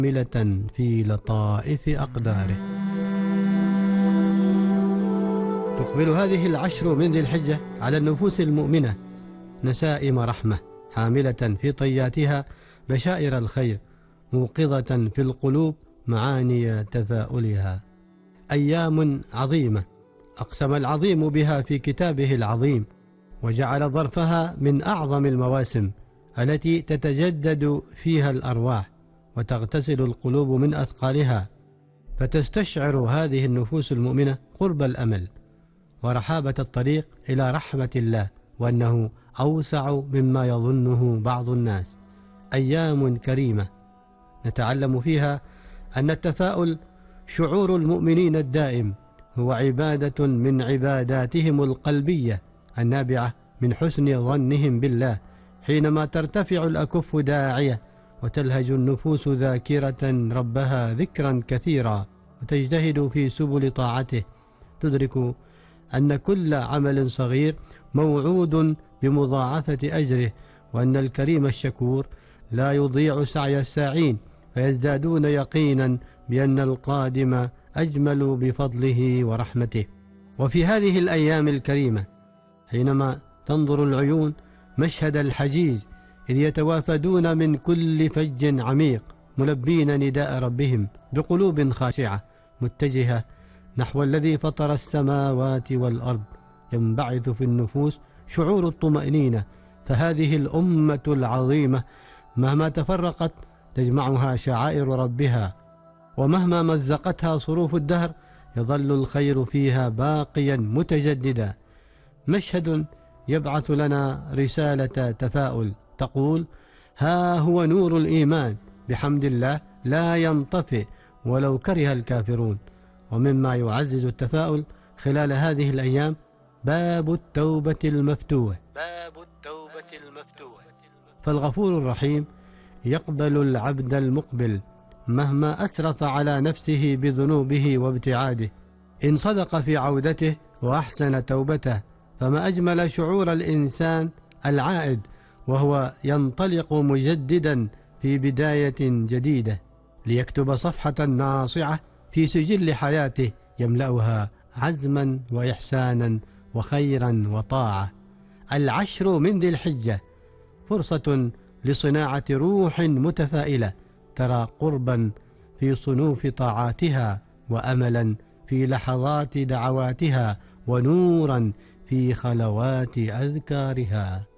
كاملة في لطائف أقداره. تقبل هذه العشر من ذي الحجة على النفوس المؤمنة نسائم رحمة، حاملة في طياتها بشائر الخير، موقظة في القلوب معاني تفاؤلها. أيام عظيمة أقسم العظيم بها في كتابه العظيم، وجعل ظرفها من أعظم المواسم التي تتجدد فيها الأرواح وتغتسل القلوب من أثقالها، فتستشعر هذه النفوس المؤمنة قرب الأمل ورحابة الطريق إلى رحمة الله، وأنه أوسع مما يظنه بعض الناس. أيام كريمة نتعلم فيها أن التفاؤل شعور المؤمنين الدائم، هو عبادة من عباداتهم القلبية النابعة من حسن ظنهم بالله، حينما ترتفع الأكف داعية وتلهج النفوس ذاكرة ربها ذكرا كثيرا وتجتهد في سبل طاعته، تدرك أن كل عمل صغير موعود بمضاعفة أجره، وأن الكريم الشكور لا يضيع سعي الساعين، فيزدادون يقينا بأن القادم أجمل بفضله ورحمته. وفي هذه الأيام الكريمة حينما تنظر العيون مشهد الحجيج إذ يتوافدون من كل فج عميق ملبين نداء ربهم بقلوب خاشعة متجهة نحو الذي فطر السماوات والأرض، ينبعث في النفوس شعور الطمأنينة. فهذه الأمة العظيمة مهما تفرقت تجمعها شعائر ربها، ومهما مزقتها صروف الدهر يظل الخير فيها باقيا متجددا. مشهد يبعث لنا رسالة تفاؤل تقول: ها هو نور الإيمان بحمد الله لا ينطفئ ولو كره الكافرون. ومما يعزز التفاؤل خلال هذه الأيام باب التوبة المفتوح. فالغفور الرحيم يقبل العبد المقبل مهما أسرف على نفسه بذنوبه وابتعاده، إن صدق في عودته وأحسن توبته. فما أجمل شعور الإنسان العائد وهو ينطلق مجددا في بداية جديدة ليكتب صفحة ناصعة في سجل حياته يملأها عزما وإحسانا وخيرا وطاعة. العشر من ذي الحجة فرصة لصناعة روح متفائلة ترى قربا في صنوف طاعاتها، وأملا في لحظات دعواتها، ونورا في خلوات أذكارها.